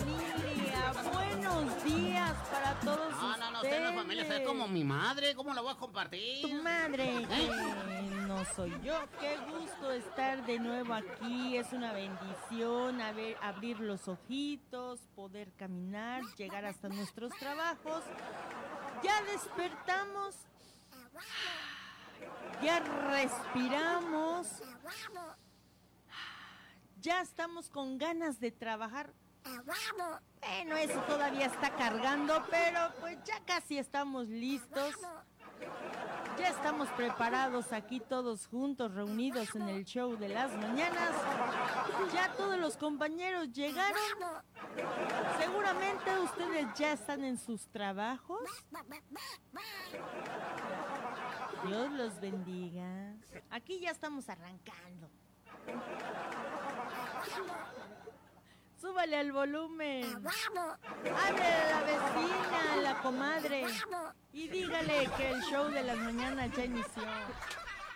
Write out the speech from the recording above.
familia. Buenos días para todos ustedes. No, usted no es familia, usted es como mi madre. ¿Cómo la voy a compartir? Tu madre, que no soy yo. Qué gusto estar de nuevo aquí. Es una bendición abrir los ojitos, poder caminar, llegar hasta nuestros trabajos. Ya despertamos. Ya respiramos. Ya estamos con ganas de trabajar. Bueno, eso todavía está cargando, pero pues ya casi estamos listos. Ya estamos preparados aquí todos juntos, reunidos en el show de las mañanas. Ya todos los compañeros llegaron. Seguramente ustedes ya están en sus trabajos. Dios los bendiga. Aquí ya estamos arrancando. Súbale al volumen. Háblale a la vecina, a la comadre. Y dígale que el show de las mañanas ya inició.